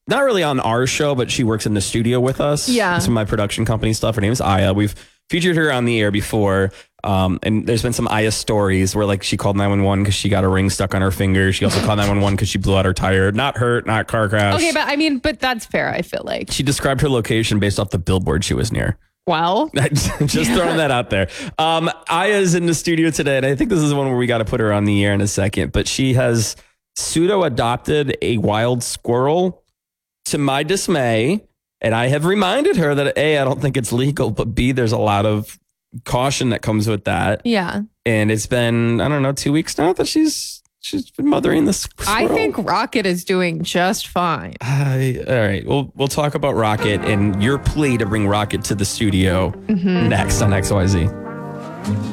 not really on our show, but she works in the studio with us. Yeah. Some of my production company stuff. Her name is Aya. We've featured her on the air before. And there's been some Aya stories where like she called 911 because she got a ring stuck on her finger. She also called 911 because she blew out her tire. Not hurt, not car crash. Okay, but that's fair, I feel like. She described her location based off the billboard she was near. Well, just throwing that out there. Aya's in the studio today, and I think this is one where we got to put her on the air in a second. But she has pseudo adopted a wild squirrel to my dismay. And I have reminded her that A, I don't think it's legal, but B, there's a lot of caution that comes with that. yeah. And it's been, I don't know, 2 weeks now that she's been mothering this squirrel. I think Rocket is doing just fine. All right. We'll talk about Rocket and your plea to bring Rocket to the studio next on XYZ.